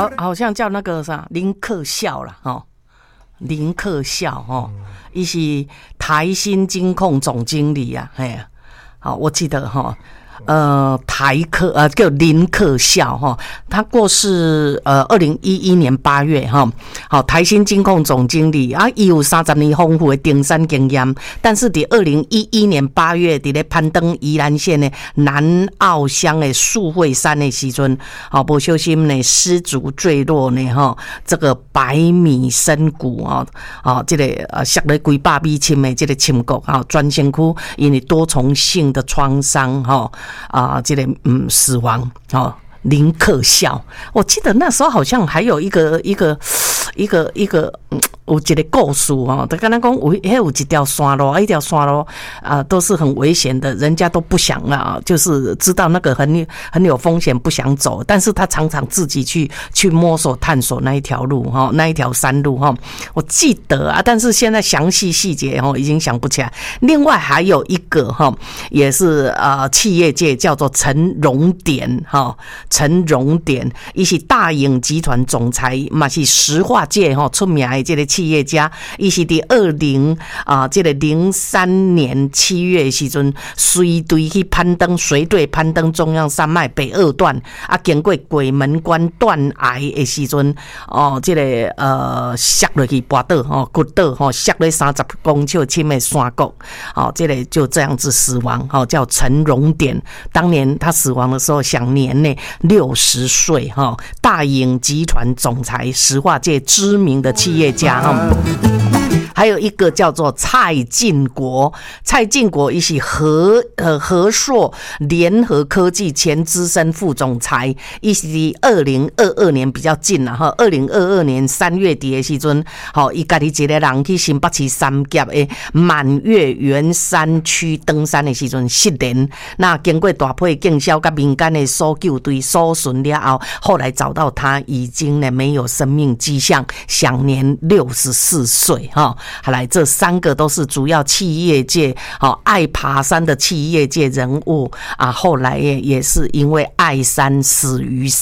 好像叫那个啥林克孝啦，林克孝他是台新金控总经理啊，好，我记得台客叫林克孝他过世2011年8月台新金控总经理啊，伊有30年丰富的登山经验，但是伫2011年8月伫咧攀登宜兰县的南澳乡的树会山的时阵，不小心呢失足坠落呢这个100米深谷这个摔了几百米深的这个深谷专身躯因为多重性的创伤这个死亡林克孝，我记得那时候好像还有一个有一个故事他刚才讲有一条山路一条山路都是很危险的，人家都不想就是知道那个很有风险不想走，但是他常常自己去摸索探索那一条路那一条山路我记得但是现在详细细节已经想不起来。另外还有一个也是企业界叫做陈荣典陈荣典他是大影集团总裁，也是石化界出名的这个企业家，他是在2003年7月的时阵随队去攀登随队攀登中央山脉北二段经过鬼门关断崖的时阵这个摔下去跌倒骨倒摔了30公尺深的山谷这个就这样子死亡叫陈荣典。当年他死亡的时候享年呢60岁大影集团总裁，石化界知名的企业家还有一个叫做蔡进国，蔡进国他是和硕联合科技前资深副总裁，他是2022年比较近了2022年3月底的时阵他自己一个人去新北市三甲的满月圆山区登山的时阵失联，那经过大批警消跟民间的搜救队搜寻了后，后来找到他已经呢没有生命迹象，享年64岁好来，这3个都是主要企业界爱爬山的企业界人物后来也是因为爱山死于山。